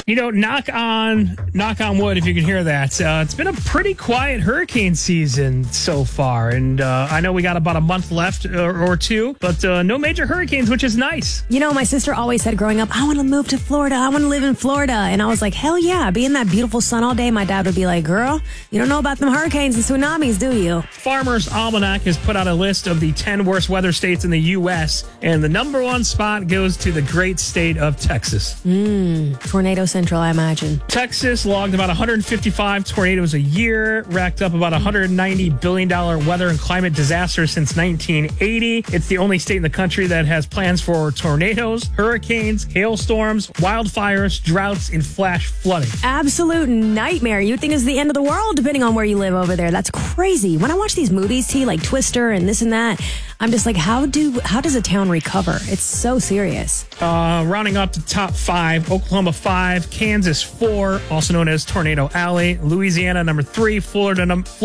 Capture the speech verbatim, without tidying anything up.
You know, knock on knock on wood, if you can hear that. Uh, it's been a pretty quiet hurricane season so far, and uh, I know we got about a month left or, or two, but uh, no major hurricanes, which is nice. You know, my sister always said growing up, I want to move to Florida. I want to live in Florida. And I was like, hell yeah. Be in that beautiful sun all day. My dad would be like, girl, you don't know about them hurricanes and tsunamis, do you? Farmer's Almanac has put out a list of the ten worst weather states in the U S, and the number one spot goes to the great state of Texas. Mmm, tornado central, I imagine. Texas logged about one hundred fifty-five tornadoes a year, racked up about one hundred ninety billion dollars weather and climate disasters since nineteen eighty. It's the only state in the country that has plans for tornadoes, hurricanes, hailstorms, wildfires, droughts, and flash flooding. Absolute nightmare. You'd think it's the end of the world depending on where you live over there. That's crazy. When I watch these movies, T, like Twister and this and that, I'm just like, how do how does a town recover? It's so serious. Uh, rounding up to top five, Oklahoma five, Kansas four, also known as Tornado Alley, Louisiana number three, Florida number